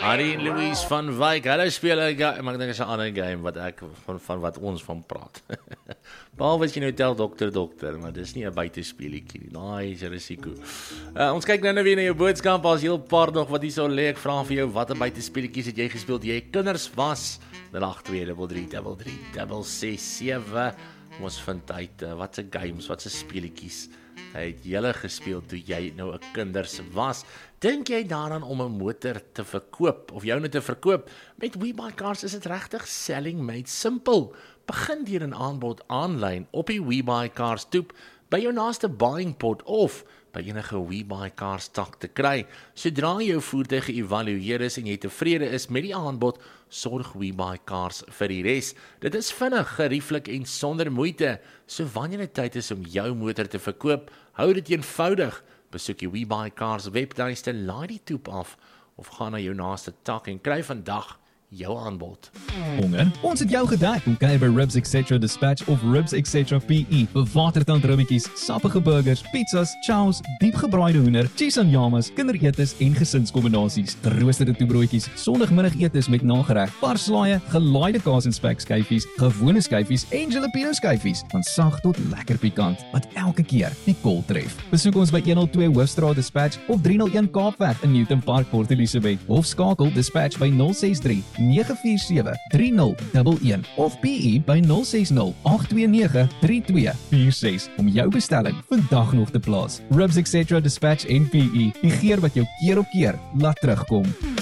Harry en Louise van Wyk, hulle speel 'n game, maar ek dink is 'n ander game wat ek van wat ons van praat. Behalwe as jy nou tel dokter, maar dis nie 'n buitespeletjie nie. Daai is 'n risiko. Ons kyk nou weer na jou boodskap, as heel paar nog wat hier sou lê. Ek vra vir jou, watter buitespeletjies het jy gespeel toe jy kinders was? 0823336667. Ons vind uit wat se games, wat se speletjies het julle gespeel toe jy nou 'n kinders was? Dink jy daaraan om 'n motor te verkoop of joune te verkoop? Met WeBuyCars is dit regtig selling made simple. Begin deur 'n aanbod aanlyn op die WeBuyCars toep by jou naaste buying pot of by enige WeBuyCars tak te kry. Sodra jou voertuig geëvalueer is en jy tevrede is met die aanbod, sorg WeBuyCars vir die res. Dit is vinnig, gerieflik en sonder moeite. So wanneer dit tyd is om jou motor te verkoop, hou dit eenvoudig. Besoek die WeBuyCars webtuiste, laai die toep af of gaan na jou naaste tak en kry vandag jou aanbod. Honger? Ons het jou gedek om kuier by Ribs Etc. Dispatch of Ribs Etc. PE. Bewatertand rummetjies, sappige burgers, pizzas, chows, diepgebraaide hoender, cheese en yamas, kinderetes en gesinskombinasies, geroosterde toebroodjies, sondagmiddagetes met nagereg, parslaaie, gelaaide kaas en spekskyfies, gewone skyfies en jalapeno skyfies, van sag tot lekker pikant, wat elke keer die kol tref. Besoek ons by 102 Hoofstraat Dispatch of 301 Kaapweg in Newton Park, Port Elizabeth, of skakel Dispatch by 063-947-3011 of PE by 060-829-3246 om jou bestelling vandag nog te plaas. Ribs Etc. Dispatch en PE, die geur wat jou keer op keer laat terugkom.